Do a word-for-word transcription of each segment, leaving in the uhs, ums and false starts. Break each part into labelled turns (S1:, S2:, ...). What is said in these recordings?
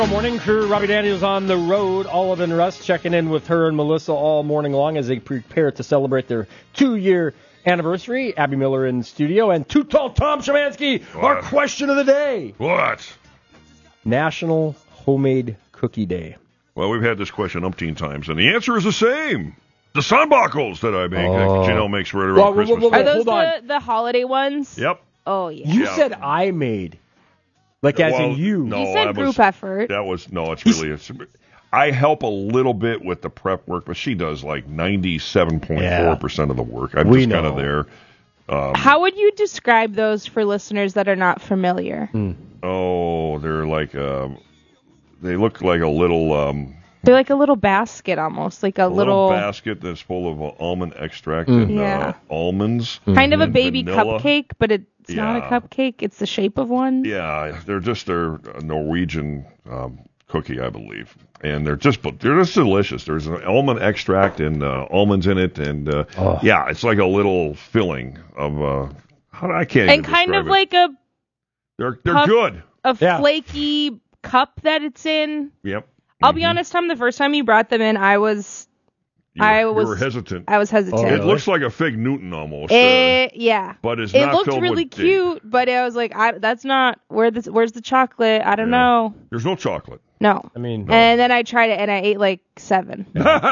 S1: Morning crew. Robbie Daniels on the road. Olive and Russ checking in with her and Melissa all morning long as they prepare to celebrate their two-year anniversary. Abby Miller in studio and Too Tall Tom Szymanski. Our question of the day.
S2: What?
S1: National Homemade Cookie Day.
S2: Well, we've had this question umpteen times, and the answer is the same. The sunbuckles that I make, oh. that Janelle makes right around
S1: well,
S2: Christmas.
S1: Well, well, well,
S3: Are those
S1: hold on.
S3: the, the holiday ones?
S2: Yep.
S3: Oh, yeah.
S1: You
S2: yeah.
S1: said I made. Like as
S2: well,
S1: in you.
S2: No,
S3: you said
S2: I
S3: group
S2: was,
S3: effort.
S2: That was, no, it's really, it's, I help a little bit with the prep work, but she does like ninety-seven point four percent yeah. of the work. I'm
S1: we
S2: just kind of
S1: know.
S2: there. Um,
S3: How would you describe those for listeners that are not familiar?
S1: Hmm.
S2: Oh, they're like, um, they look like a little... Um,
S3: They're like a little basket almost, like a,
S2: a
S3: little...
S2: little basket that's full of uh, almond extract
S1: Mm.
S2: and
S3: Yeah.
S2: uh, almonds.
S3: Kind of a
S2: and
S3: baby
S2: vanilla.
S3: cupcake, but it's
S2: Yeah.
S3: not a cupcake. It's the shape of one.
S2: Yeah, they're just they're a Norwegian um, cookie, I believe, and they're just they're just delicious. There's an almond extract and uh, almonds in it, and uh,
S1: oh.
S2: yeah, it's like a little filling of uh, how do I can't
S3: And
S2: even
S3: kind
S2: describe
S3: of
S2: it.
S3: like a
S2: they're they're
S3: puff-
S2: good.
S3: a
S1: Yeah.
S3: flaky cup that it's in.
S2: Yep.
S3: I'll
S2: Mm-hmm.
S3: be honest, Tom. The first time you brought them in, I was
S2: You were,
S3: I
S2: you
S3: was-
S2: were hesitant.
S3: I was hesitant.
S1: Oh,
S2: It
S1: really?
S2: looks like a fig Newton almost, uh,
S3: It, yeah.
S2: but it's
S3: It
S2: not
S3: looked
S2: filled
S3: really
S2: with
S3: cute, but I was like, I, that's not where this. Where's the chocolate? I don't
S2: Yeah.
S3: know.
S2: There's no chocolate.
S3: No.
S1: I mean,
S3: And then I tried it, and I ate like seven.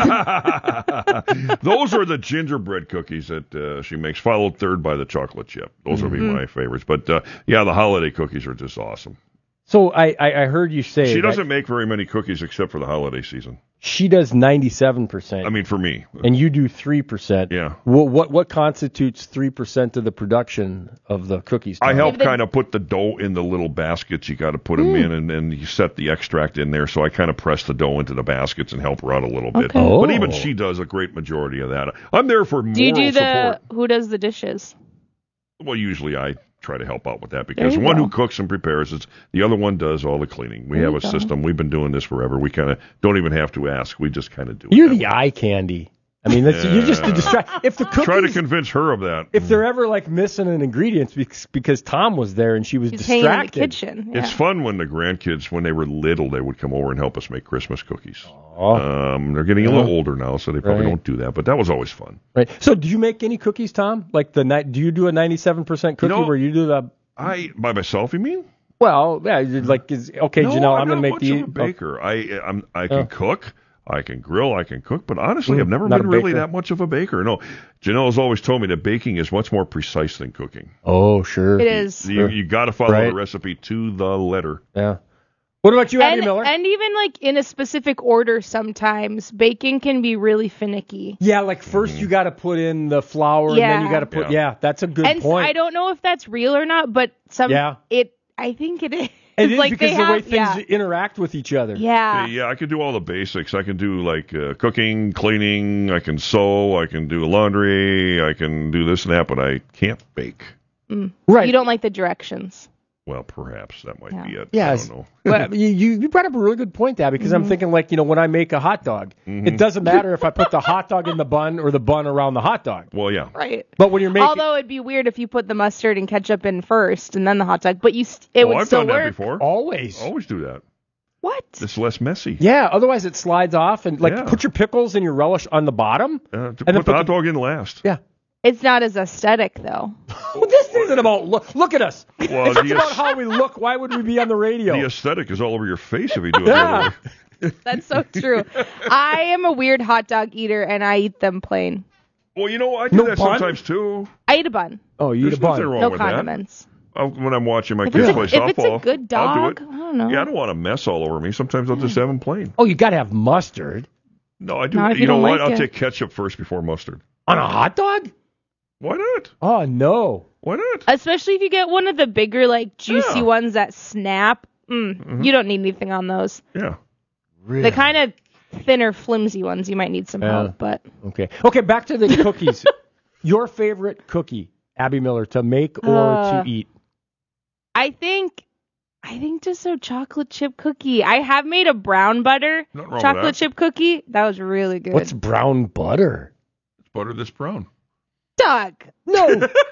S2: Those are the gingerbread cookies that uh, she makes, followed third by the chocolate chip. Those would be
S3: Mm-hmm.
S2: my favorites. But uh, yeah, the holiday cookies are just awesome.
S1: so I, I, I heard you say
S2: She
S1: that
S2: doesn't make very many cookies except for the holiday season.
S1: she does ninety-seven percent.
S2: I mean, for me.
S1: and you do three percent.
S2: Yeah.
S1: What, what what constitutes three percent of the production of the cookies?
S2: I
S1: Tom?
S2: help
S3: Maybe they-
S2: kind of put the dough in the little baskets. You got to put them in, and then you set the extract in there. So I kind of press the dough into the baskets and help her out a little bit.
S3: Okay.
S1: Oh.
S2: But even she does a great majority of that. I'm there for moral
S3: Do you do the
S2: support.
S3: who does the dishes?
S2: Well, usually I try to help out with that because
S3: you
S2: one
S3: go.
S2: who cooks and prepares, it's the other one does all the cleaning. We
S3: There
S2: have
S3: you
S2: a
S3: go.
S2: system. We've been doing this forever. We kind of don't even have to ask. We just kind of do it.
S1: You're
S2: that
S1: the
S2: way.
S1: eye candy. I mean, that's, you're just to
S2: Yeah.
S1: distract. If the cookies,
S2: Try to convince her of that.
S1: if they're ever like missing an ingredient because, because Tom was there and she was
S3: He's hanging in the
S1: distracted.
S3: kitchen. Yeah.
S2: It's fun when the grandkids, when they were little, they would come over and help us make Christmas cookies.
S1: Oh,
S2: Um, they're getting a little older now, so they probably
S1: Right.
S2: don't do that. But that was always fun.
S1: right. So, do you make any cookies, Tom? Like the night? Do you do a ninety-seven percent cookie
S2: You know-
S1: where you do the?
S2: I by myself, you mean?
S1: Well, yeah, you're like is okay,
S2: no,
S1: Janelle.
S2: I'm,
S1: I'm going
S2: not
S1: to make
S2: much
S1: the.
S2: of a baker. I I'm, I can
S1: Oh.
S2: cook. I can grill, I can cook, but honestly,
S1: Mm,
S2: I've never
S1: not
S2: been
S1: a
S2: really
S1: baker.
S2: that much of a baker. No, Janelle's always told me that baking is much more precise than cooking.
S1: Oh, sure.
S3: It is.
S2: You, you got to follow
S1: Right.
S2: the recipe to the letter.
S1: Yeah. What about you, Abby
S3: And,
S1: Miller?
S3: and even like in a specific order sometimes, baking can be really finicky.
S1: yeah, like first you got to put in the flour, and then
S3: Yeah.
S1: you got to put.
S2: Yeah.
S1: Yeah. that's a good
S3: And
S1: point.
S3: I don't know if that's real or not, but some
S1: Yeah.
S3: it I think it is.
S1: it is
S3: like
S1: because
S3: they
S1: the
S3: have,
S1: way things
S3: yeah.
S1: interact with each other.
S3: Yeah.
S2: Yeah, I can do all the basics. I can do like uh, cooking, cleaning. I can sew. I can do laundry. I can do this and that, but I can't bake.
S1: Right.
S3: You don't like the directions.
S2: Well, perhaps that might
S3: Yeah.
S2: be it.
S1: Yeah,
S2: I
S1: it's-
S2: don't know.
S1: Well, you, you you brought up a really good point there because
S3: Mm-hmm.
S1: I'm thinking like, you know, when I make a hot dog,
S2: Mm-hmm.
S1: it doesn't matter if I put the hot dog in the bun or the bun around the hot dog.
S2: Well, yeah.
S3: Right.
S1: But when you're making
S3: Although it'd be weird if you put the mustard and ketchup in first and then the hot dog, but you st- it
S2: oh,
S3: would
S2: I've
S3: still
S2: done
S3: work.
S2: that before.
S1: always.
S2: Always do that.
S3: What?
S2: It's less messy.
S1: Yeah, otherwise it slides off and like
S2: Yeah.
S1: put your pickles and your relish on the bottom.
S2: Uh, to
S1: And
S2: put
S1: then
S2: the
S1: put
S2: hot
S1: the-
S2: dog in last.
S1: Yeah.
S3: It's not as aesthetic though.
S1: Well, this isn't about look. Look at us.
S2: Well,
S1: It's
S2: the,
S1: about how we look. Why would we be on the radio?
S2: the aesthetic is all over your face if you do it
S1: Yeah.
S2: the other way.
S3: That's so true. I am a weird hot dog eater and I eat them plain.
S2: Well, you know, I do
S1: No
S2: that
S1: bun?
S2: sometimes too.
S3: I eat a bun.
S1: Oh, you eat
S2: There's
S1: a bun.
S2: nothing wrong
S3: No
S2: with
S3: condiments.
S2: that. I'll, when I'm watching my
S3: If
S2: kids
S3: it's,
S2: play
S3: a, if
S2: softball,
S3: it's a good
S2: I'll do
S3: dog,
S2: it.
S3: I don't know.
S2: Yeah, I don't want a mess all over me. Sometimes I'll just have them plain.
S1: Oh, you got to have mustard
S2: No, I do.
S3: Not if
S2: you
S3: you
S2: know
S3: don't
S2: what?
S3: like
S2: I'll
S3: it.
S2: take ketchup first before mustard.
S1: on a hot dog.
S2: Why not?
S1: Oh no.
S2: Why not?
S3: Especially if you get one of the bigger, like, juicy
S2: Yeah.
S3: ones that snap. Mm,
S2: Mhm.
S3: You don't need anything on those.
S2: Yeah.
S1: Really?
S3: The kind of thinner, flimsy ones, you might need some
S1: Yeah.
S3: help, but
S1: Okay. Okay. Back to the cookies. Your favorite cookie, Abby Miller, to make or
S3: Uh,
S1: to eat?
S3: I think I think just a chocolate chip cookie. I have made a brown butter
S2: Nothing wrong with
S3: chocolate
S2: that.
S3: chip cookie. That was really good.
S1: What's brown butter?
S2: It's butter that's brown.
S3: Doug?
S1: No.